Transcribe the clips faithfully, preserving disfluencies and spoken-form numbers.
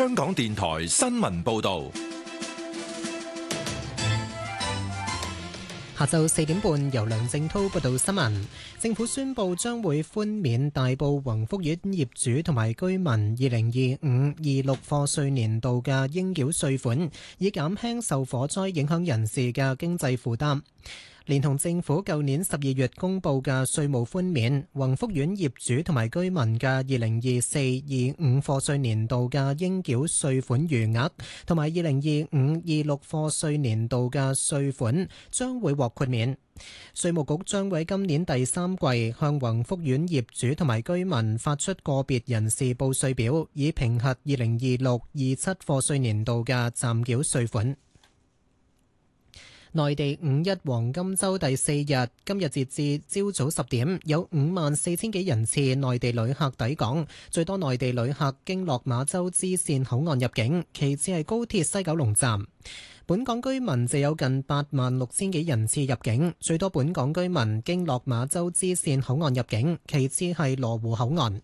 香港電台新聞報道。 下晝四點半，由梁正濤報道新聞。政府宣布將會寬免大埔宏福苑業主同埋居民二零二五、二六課稅年度嘅應繳稅款，以減輕受火災影響人士嘅經濟負擔。連同政府舊年十二月公布嘅稅務寬免，宏福苑業主同埋居民嘅二零二四、二五課稅年度嘅應繳稅款餘額，同埋二零二五、二六課稅年度嘅稅款將會獲豁免。稅務局將會喺今年第三季向宏福苑業主同埋居民發出個別人士報稅表，以評核二零二六、二七課稅年度嘅暫繳稅款。內地五一黃金週第四日，今日截至朝早十點，有五萬四千幾人次內地旅客抵港，最多內地旅客經落馬洲支線口岸入境，其次係高鐵西九龍站。本港居民就有近八萬六千幾人次入境，最多本港居民經落馬洲支線口岸入境，其次係羅湖口岸。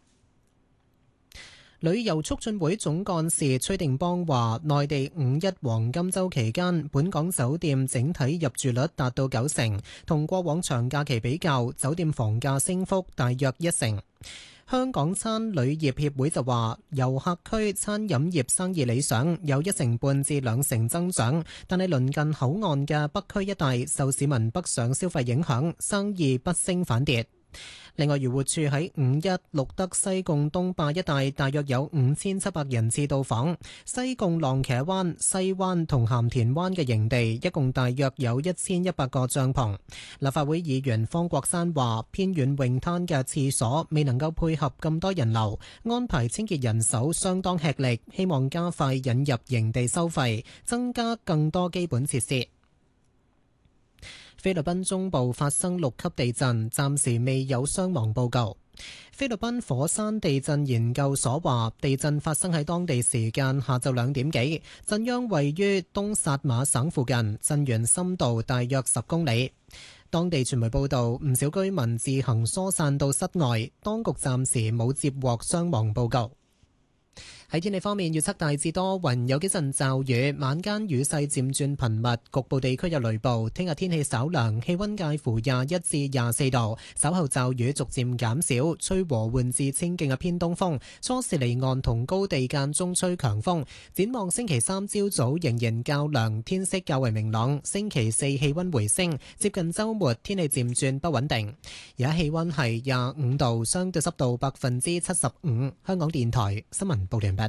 旅遊促進會總幹事崔定邦話，內地五一黃金週期間，本港酒店整體入住率達到九成，同過往長假期比較，酒店房價升幅大約一成。香港餐旅業協會就話，遊客區餐飲業生意理想，有一成半至兩成增長，但係鄰近口岸嘅北區一帶受市民北上消費影響，生意不升反跌。另外，漁護署喺五一錄得西貢東壩一帶大約有五千七百人次到訪，西貢浪茄灣、西灣同鹹田灣嘅營地一共大約有一千一百個帳篷。立法會議員方國珊話，偏遠泳灘嘅廁所未能夠配合咁多人流，安排清潔人手相當吃力，希望加快引入營地收費，增加更多基本設施。菲律賓中部發生六級地震，暫時未有傷亡報告。菲律賓火山地震研究所話，地震發生喺當地時間下晝兩點幾，震央位於東薩馬省附近，震源深度大約十公里。當地傳媒報道，唔少居民自行疏散到室外，當局暫時冇接獲傷亡報告。喺天氣方面，預測大致多雲，有幾陣驟雨，晚間雨勢漸轉頻密，局部地區有雷暴。聽日天氣稍涼，氣溫介乎廿一至廿四度，稍後驟雨逐漸減少，吹和緩至清勁嘅偏東風，初時離岸同高地間中吹強風。展望星期三朝早仍然較涼，天色較為明朗。星期四氣溫回升，接近週末天氣漸轉不穩定。而家氣溫係廿五度，相對濕度百分之七十五。香港電台新聞報道完畢。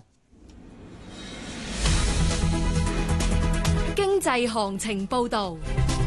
經濟行情報道。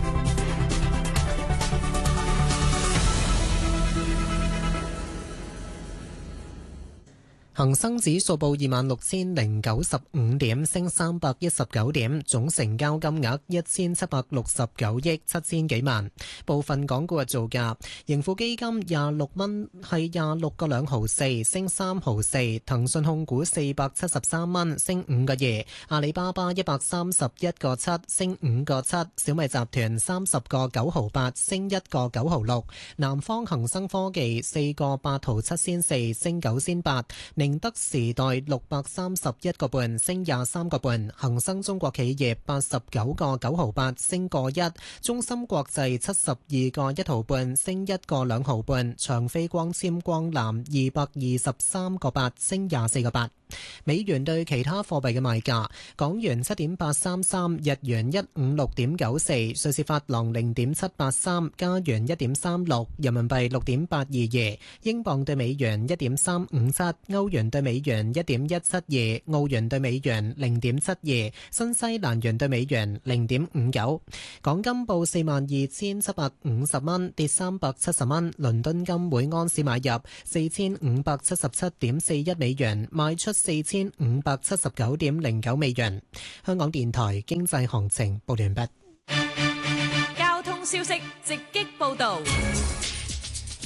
恒生指數報二萬六千零九十五點，升三百一十九點，總成交金額一千七百六十九億七千幾萬。部分港股嘅造價，盈富基金廿六蚊，係廿六個兩毫四，升三毫四；騰訊控股四百七十三蚊，升五個二；阿里巴巴一百三十一個七，升五個七；小米集團三十個九毫八，升一個九毫六；南方恒生科技四個八毫七仙四，升九仙八。寧德時代六百三十一個半，升廿三個半；恒生中國企業八十九個九毫八，升個一；中芯國際七十二個一毫半，升一個兩毫半；長飛光纖光纜二百二十三個八，升廿四個八。美元對其他貨幣嘅賣價：港元七點八三三，日元一五六點九四，瑞士法郎零點七八三，加元一點三六，人民幣六點八二二，英鎊對美元一點三五七，歐元對美元一點一七二，澳元對美元零點七二，新西蘭元對美元零點五九。港金報四萬二千七百五十蚊，跌三百七十蚊。倫敦金每安士買入四千五百七十七點四一美元，賣出四千五百七十九點零九美元。香港電台經濟行情報完畢。 交通消息直擊報道。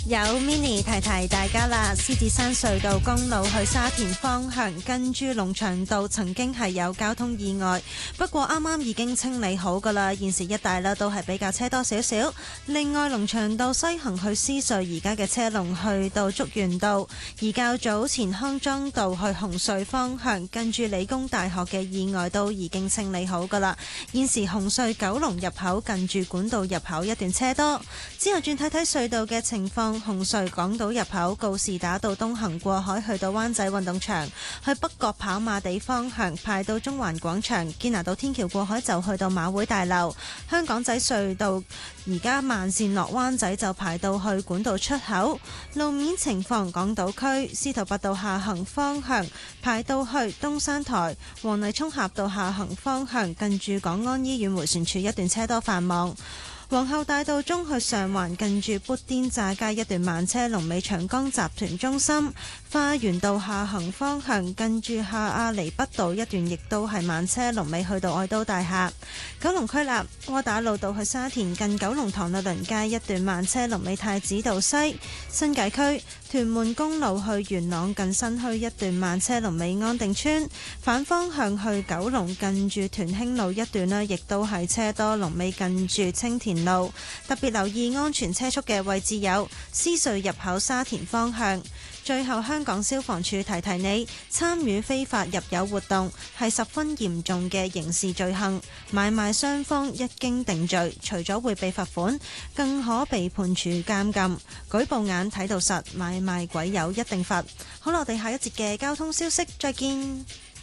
有 mini 提提大家啦，獅子山隧道公路去沙田方向近住龍翔道曾經係有交通意外，不過啱啱已經清理好噶啦，現時一帶啦都係比較車多少少。另外龍翔道西行去獅隧而家嘅車龍去到竹園道，而較早前康莊道去紅隧方向近住理工大學嘅意外都已經清理好噶啦，現時紅隧九龍入口近住管道入口一段車多。之後轉睇睇隧道嘅情況。紅隧港島入口告士打道東行過海去到灣仔運動場，去北角跑馬地方向排到中環廣場，堅拿道天橋過海就去到馬會大樓。香港仔隧道而家慢線落灣仔就排到去管道出口。路面情況，港島區司徒拔道下行方向排到去東山台，黃泥涌峽道下行方向近住港安醫院迴旋處一段車多繁忙。皇后大道中去上環近住砵甸乍街一段慢車，龍尾長江集團中心。花園道下行方向近住下亞厘畢道一段亦都係慢車，龍尾去到愛都大廈。九龍區立窩打老道去沙田近九龍塘律倫街一段慢車，龍尾太子道西。新界區屯門公路去元朗近新墟一段慢車，龍尾安定村。反方向去九龍近住屯興路一段呢亦都係車多，龍尾近住青田路。特別留意安全車速嘅位置有獅隧入口沙田方向。最後，香港消防處提提你，參與非法入油活動係十分嚴重嘅刑事罪行，買賣雙方一經定罪，除咗會被罰款，更可被判處監禁。舉報眼睇到實，買賣鬼友一定罰。好啦，我哋下一節嘅交通消息再見。